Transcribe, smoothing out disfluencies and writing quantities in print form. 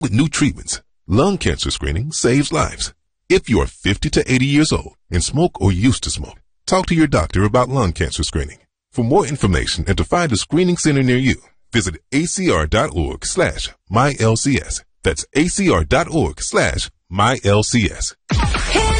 With new treatments, lung cancer screening saves lives. If you are 50 to 80 years old and smoke or used to smoke, talk to your doctor about lung cancer screening. For more information and to find a screening center near you, visit acr.org/mylcs. That's acr.org/mylcs.